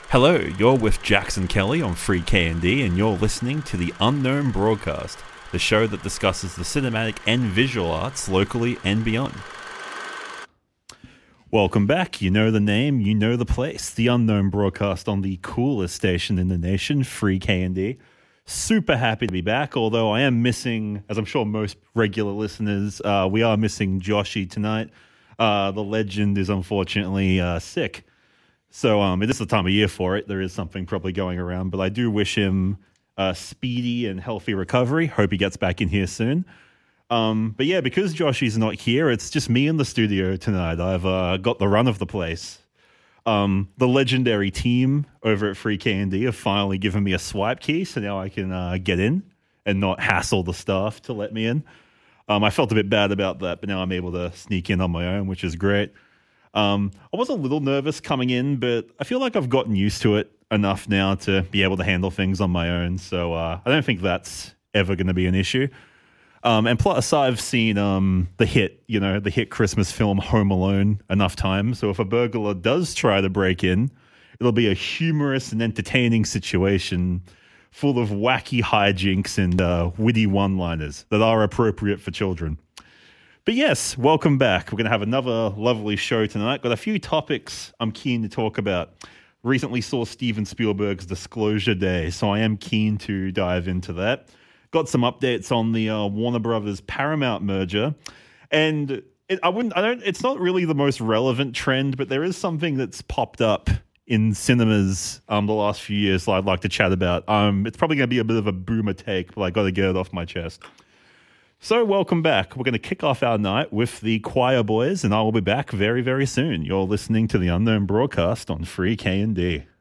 Hello, you're with Jackson Kelly on Free K&D, and you're listening to The Unknown Broadcast, the show that discusses the cinematic and visual arts locally and beyond. Welcome back. You know the name, you know the place. The Unknown Broadcast on the coolest station in the nation, Free K&D. Super happy to be back, although I am missing, as I'm sure most regular listeners, we are missing Joshy tonight. The legend is unfortunately sick. So it is the time of year for it. There is something probably going around, but I do wish him a speedy and healthy recovery. Hope he gets back in here soon. But yeah, because Joshy's not here, it's just me in the studio tonight. I've got the run of the place. The legendary team over at Free K&D have finally given me a swipe key, so now I can get in and not hassle the staff to let me in. I felt a bit bad about that, but now I'm able to sneak in on my own, which is great. I was a little nervous coming in, but I feel like I've gotten used to it enough now to be able to handle things on my own. So I don't think that's ever going to be an issue. And plus, I've seen the hit Christmas film Home Alone enough times. So if a burglar does try to break in, it'll be a humorous and entertaining situation full of wacky hijinks and witty one-liners that are appropriate for children. But yes, welcome back. We're going to have another lovely show tonight. Got a few topics I'm keen to talk about. Recently saw Steven Spielberg's Disclosure Day, so I am keen to dive into that. Got some updates on the Warner Brothers Paramount merger, and it's not really the most relevant trend, but there is something that's popped up in cinemas the last few years that I'd like to chat about. It's probably going to be a bit of a boomer take, but I got to get it off my chest. So welcome back. We're going to kick off our night with the Choir Boys, and I will be back very, very soon. You're listening to The Unknown Broadcast on Free K&D.